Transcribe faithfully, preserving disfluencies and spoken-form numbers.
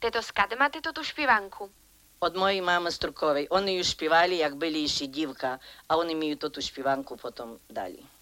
Тето, скаде мате тоту шпіванку? Od mojej mamy Strukowej. Oni już śpiewali, jak byli jeszcze dziwka, a oni mi tę śpiewanku potem dali.